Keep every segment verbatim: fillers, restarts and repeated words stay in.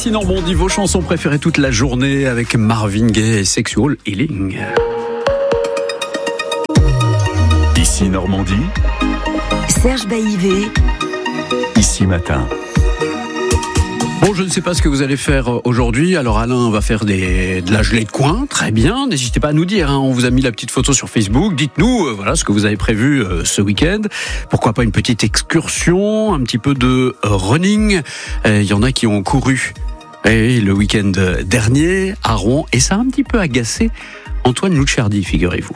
Ici Normandie, vos chansons préférées toute la journée avec Marvin Gaye et Sexual Healing. Ici Normandie, Serge Baïvé, Ici Matin. Bon, je ne sais pas ce que vous allez faire aujourd'hui. Alors Alain va faire des, de la gelée de coin, très bien. N'hésitez pas à nous dire, hein. On vous a mis la petite photo sur Facebook. Dites-nous euh, voilà, ce que vous avez prévu euh, ce week-end. Pourquoi pas une petite excursion, un petit peu de euh, running. Il y en a qui ont couru et le week-end dernier à Rouen. Et ça a un petit peu agacé Antoine Louchardi, figurez-vous.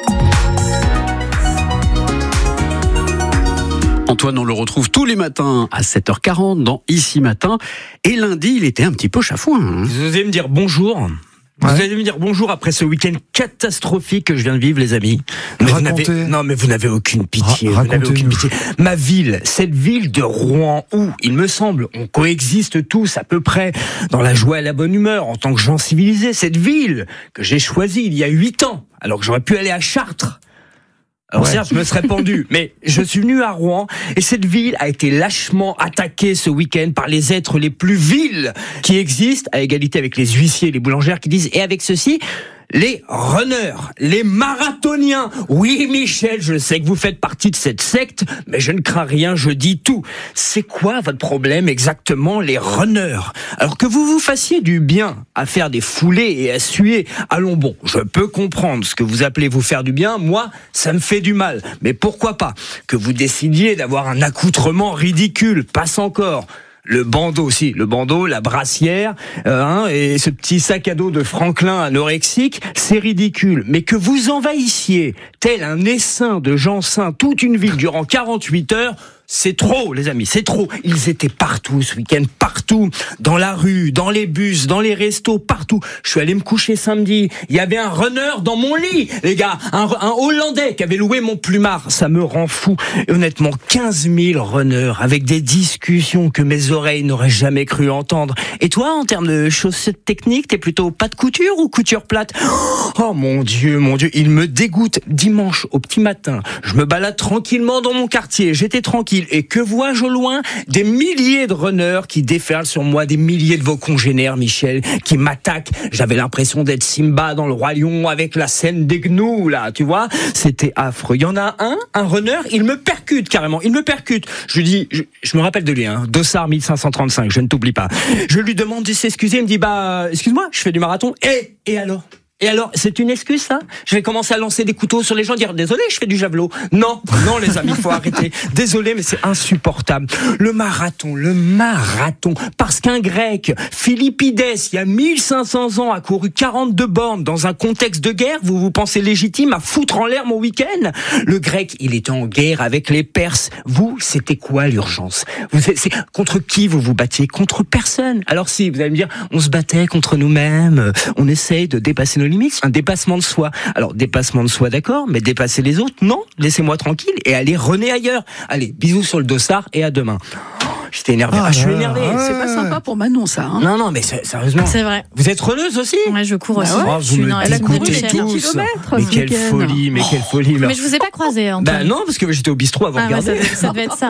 Antoine, on le retrouve tous les matins à sept heures quarante dans Ici Matin. Et lundi, il était un petit peu chafouin. Hein. Vous allez me dire bonjour. Ouais. Vous allez me dire bonjour après ce week-end catastrophique que je viens de vivre, les amis. Mais vous n'avez, non, mais vous n'avez aucune pitié. Ra- vous n'avez aucune pitié. Ma ville, cette ville de Rouen, où, il me semble, on coexiste tous à peu près dans la joie et la bonne humeur en tant que gens civilisés. Cette ville que j'ai choisie il y a huit ans, alors que j'aurais pu aller à Chartres. Alors ouais. Certes, je me serais pendu, mais je suis venu à Rouen et cette ville a été lâchement attaquée ce week-end par les êtres les plus vils qui existent, à égalité avec les huissiers et les boulangères qui disent « et avec ceci ». Les runners, les marathoniens. Oui, Michel, je sais que vous faites partie de cette secte, mais je ne crains rien, je dis tout. C'est quoi votre problème exactement, les runners ? Alors que vous vous fassiez du bien à faire des foulées et à suer, allons bon, je peux comprendre ce que vous appelez vous faire du bien, moi, ça me fait du mal. Mais pourquoi pas que vous décidiez d'avoir un accoutrement ridicule, passe encore. Le bandeau aussi, le bandeau, la brassière, euh, hein, et ce petit sac à dos de Franklin anorexique, c'est ridicule. Mais que vous envahissiez, tel un essaim de gens sains, toute une ville durant quarante-huit heures, c'est trop, les amis, c'est trop. Ils étaient partout ce week-end, partout, dans la rue, dans les bus, dans les restos, partout. Je suis allé me coucher samedi. Il y avait un runner dans mon lit, les gars, un, un Hollandais qui avait loué mon plumard. Ça me rend fou. Et honnêtement, quinze mille runners avec des discussions que mes oreilles n'auraient jamais cru entendre. Et toi, en termes de chaussettes techniques, t'es plutôt pas de couture ou couture plate ? Oh mon Dieu, mon Dieu, il me dégoûte. Dimanche au petit matin, je me balade tranquillement dans mon quartier. J'étais tranquille. Et que vois-je au loin ? Des milliers de runners qui déferlent sur moi, des milliers de vos congénères, Michel, qui m'attaquent. J'avais l'impression d'être Simba dans le Roi Lion avec la scène des gnous, là, tu vois ? C'était affreux. Il y en a un, un runner, il me percute carrément, il me percute. Je lui dis, je, je me rappelle de lui, hein, Dossard mille cinq cent trente-cinq, je ne t'oublie pas. Je lui demande de s'excuser, il me dit, bah, excuse-moi, je fais du marathon. Et, et alors ? Et alors, c'est une excuse, ça ? Je vais commencer à lancer des couteaux sur les gens, dire « Désolé, je fais du javelot ». Non, non, les amis, il faut arrêter. Désolé, mais c'est insupportable. Le marathon, le marathon. Parce qu'un Grec, Philippides, il y a mille cinq cents ans, a couru quarante-deux bornes dans un contexte de guerre, vous vous pensez légitime à foutre en l'air mon week-end ? Le Grec, il était en guerre avec les Perses. Vous, c'était quoi l'urgence ? Vous, c'est, c'est, contre qui vous vous battiez ? Contre personne. Alors si, vous allez me dire, on se battait contre nous-mêmes, on essaye de dépasser nos limite, un dépassement de soi. Alors, dépassement de soi, d'accord, mais dépasser les autres, non, laissez-moi tranquille et allez runner ailleurs. Allez, bisous sur le dossard et à demain. Oh, j'étais énervé. Ah, ah, je suis énervé. C'est pas sympa pour Manon, ça. Hein. Non, non, mais sérieusement. C'est vrai. Vous êtes runneuse aussi ? Ouais, je cours bah aussi. ouais, oh, vous me elle a couru dégoûtez les tous. Mais quelle week-end. folie, mais quelle folie. Mais je vous ai pas croisé, Antoine. Bah non, parce que j'étais au bistrot avant ah, de regarder. Ouais, ça, ça devait être ça.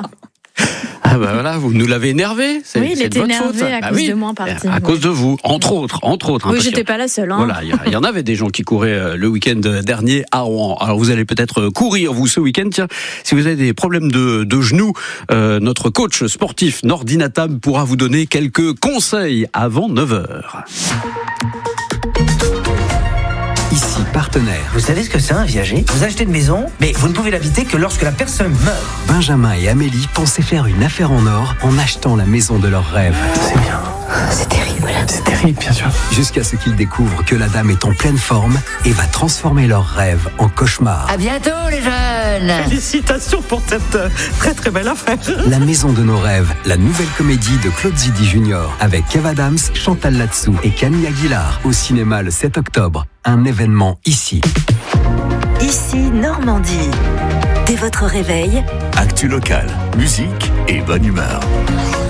Ah bah voilà, vous nous l'avez énervé. C'est, oui, il c'est était de votre énervé faute. à bah cause oui, de moi en partie. À ouais. cause de vous, entre autres, entre autres. Oui, hein, j'étais pas la seule. Hein. Voilà, il y, y en avait des gens qui couraient le week-end dernier à Rouen. Alors vous allez peut-être courir vous ce week-end. Tiens, si vous avez des problèmes de, de genoux, euh, notre coach sportif Nordin Atam pourra vous donner quelques conseils avant neuf heures. Ici, partenaire. Vous savez ce que c'est un viager ? Vous achetez une maison, mais vous ne pouvez l'habiter que lorsque la personne meurt. Benjamin et Amélie pensaient faire une affaire en or en achetant la maison de leurs rêves. C'est bien. C'est terrible. C'est terrible, bien sûr. Jusqu'à ce qu'ils découvrent que la dame est en pleine forme et va transformer leurs rêves en cauchemar. À bientôt, les jeunes. Félicitations pour cette très très belle affaire. La maison de nos rêves, la nouvelle comédie de Claude Zidi Junior avec Kev Adams, Chantal Latsou et Camille Aguilar au cinéma le sept octobre. Un événement ici. Ici Normandie. Dès votre réveil, Actu locale, musique et bonne humeur.